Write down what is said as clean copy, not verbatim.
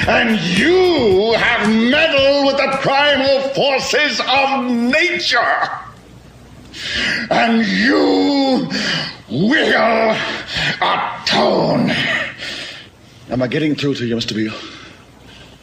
And you have meddled with the primal forces of nature. And you will atone. Am I getting through to you, Mr. Beale?